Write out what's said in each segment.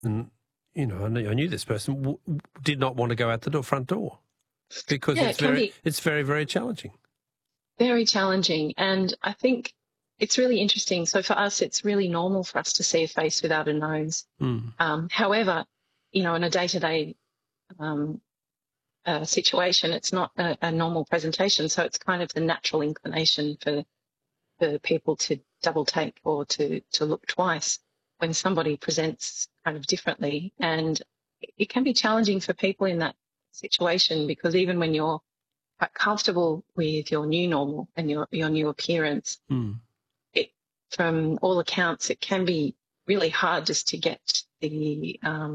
and I knew this person did not want to go out the front door because it's very, very challenging. Very challenging, and I think it's really interesting. So for us, it's really normal for us to see a face without a nose. However, in a day-to-day situation, it's not a normal presentation. So it's kind of the natural inclination for people to double take or to look twice when somebody presents kind of differently. And it can be challenging for people in that situation, because even when you're quite comfortable with your new normal and your new appearance, from all accounts, it can be really hard just to get the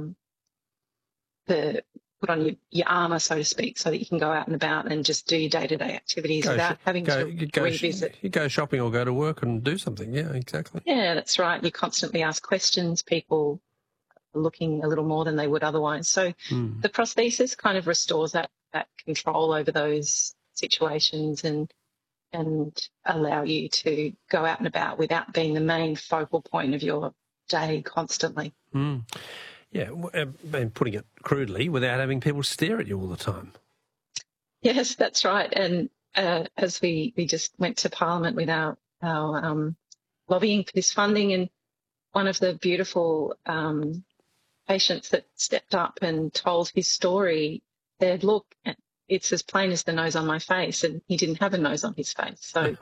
put on your armour, so to speak, so that you can go out and about and just do your day-to-day activities without having to revisit. You go shopping or go to work and do something. Yeah, exactly. Yeah, that's right. You constantly ask questions. People are looking a little more than they would otherwise. So the prosthesis kind of restores that control over those situations and allow you to go out and about without being the main focal point of your day constantly. Yeah, and putting it crudely, without having people stare at you all the time. Yes, that's right. And as we just went to Parliament with our lobbying for this funding, and one of the beautiful patients that stepped up and told his story said, "Look, it's as plain as the nose on my face," and he didn't have a nose on his face. So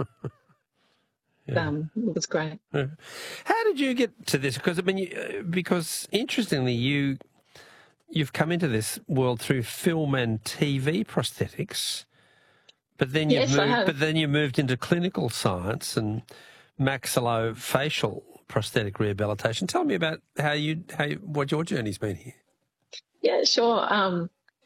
it was great. How did you get to this? Because because interestingly, you've come into this world through film and TV prosthetics, but then you moved into clinical science and maxillofacial prosthetic rehabilitation. Tell me about what your journey's been here. Yeah, sure.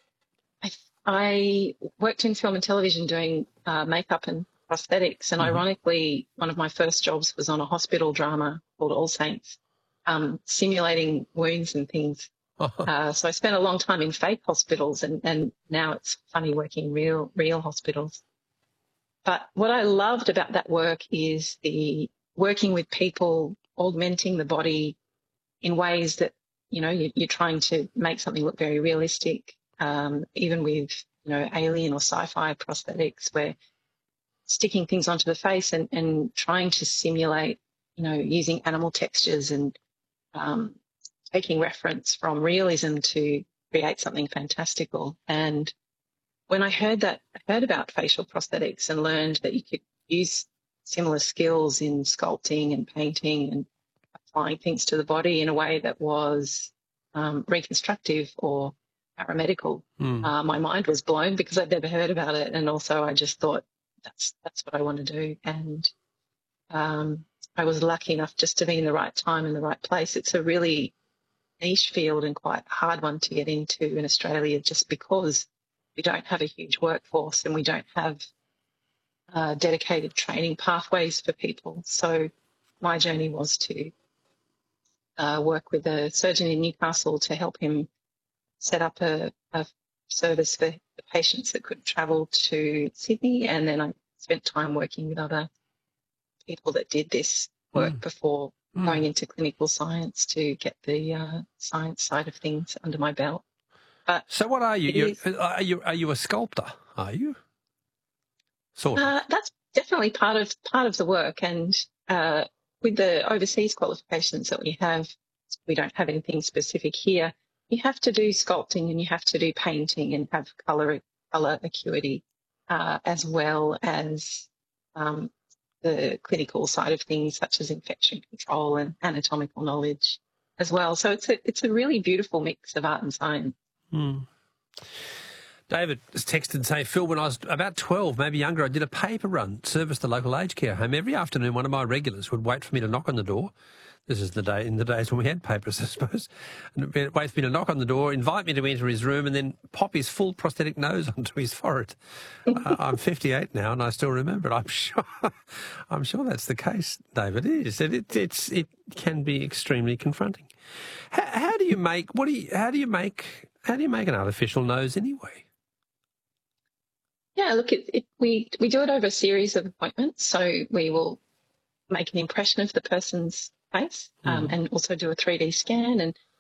I worked in film and television doing makeup and prosthetics, and ironically, one of my first jobs was on a hospital drama called All Saints, simulating wounds and things. So I spent a long time in fake hospitals, and now it's funny working real hospitals. But what I loved about that work is the working with people, augmenting the body in ways that, you're trying to make something look very realistic, even with, alien or sci-fi prosthetics, where sticking things onto the face and trying to simulate, using animal textures and taking reference from realism to create something fantastical. And when I heard about facial prosthetics and learned that you could use similar skills in sculpting and painting and applying things to the body in a way that was reconstructive or paramedical, my mind was blown, because I'd never heard about it. And also I just thought, that's what I want to do. And I was lucky enough just to be in the right time in the right place. It's a really niche field and quite a hard one to get into in Australia, just because we don't have a huge workforce and we don't have dedicated training pathways for people. So my journey was to work with a surgeon in Newcastle to help him set up a service for the patients that couldn't travel to Sydney, and then I spent time working with other people that did this work before going into clinical science to get the science side of things under my belt. But so what are you? Are you a sculptor? Are you? Sort of. That's definitely part of the work, and with the overseas qualifications that we have, we don't have anything specific here. You have to do sculpting and you have to do painting and have colour acuity, as well as the clinical side of things, such as infection control and anatomical knowledge as well. So it's a really beautiful mix of art and science. David has texted and say, Phil, when I was about 12, maybe younger, I did a paper run, serviced the local aged care home. Every afternoon, one of my regulars would wait for me to knock on the door. This is in the days when we had papers, I suppose. And wait for me to knock on the door, invite me to enter his room, and then pop his full prosthetic nose onto his forehead. I'm 58 now, and I still remember it. I'm sure that's the case, David. It is. It can be extremely confronting. How do you make an artificial nose anyway? Yeah, look, we do it over a series of appointments. So we will make an impression of the person's face and also do a 3D scan. And